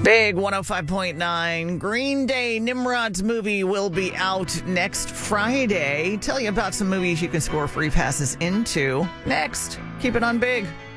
Big 105.9. Green Day Nimrod's movie will be out next Friday. Tell you about some movies you can score free passes into. Next, keep it on Big.